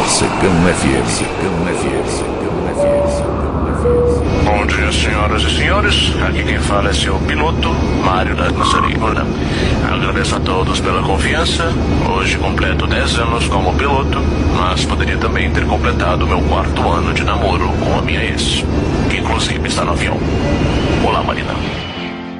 Secão FM. Secão FM. Bom dia, senhoras e senhores. Aqui quem fala é seu piloto, Mário da Caçaricola. Agradeço a todos pela confiança. Hoje completo 10 anos como piloto, mas poderia também ter completado meu 4º ano de namoro com a minha ex, que inclusive está no avião. Olá, Marina.